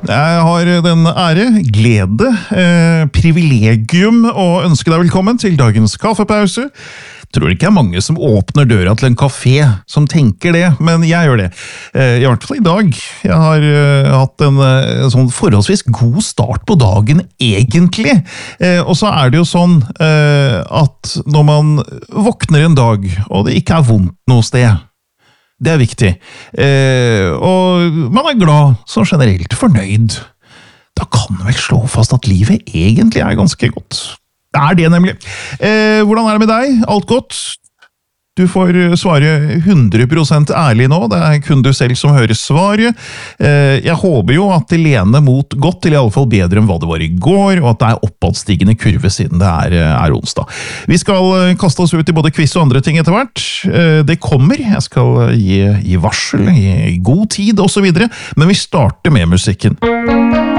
Jeg har den ære, glede, privilegium å ønske deg velkommen til dagens kaffepause. Tror ikke det er mange som åpner døra til en kafé som tenker det, men jeg gjør det. I hvert fall i dag. Jeg har hatt en sånn forholdsvis god start på dagen, egentlig. Og så er det jo sånn at når man våkner en dag, og det ikke er vondt noe sted, det er viktig. Og man er glad, så generelt fornøyd. Da kan man vel slå fast at livet egentlig er ganske godt. Det er det nemlig. Hvordan er det med deg? Alt godt? Du får svare 100% ærlig nå, det er kun du selv som hører svaret. Jeg håper jo at det lener mot godt, eller i alle fall bedre enn hva det var i går, og at det er oppadstigende kurve siden det er onsdag. Vi skal kaste oss ut i både quiz og andre ting etter hvert. Det kommer, jeg skal gi varsel, gi god tid og så videre, men vi starter med musikken.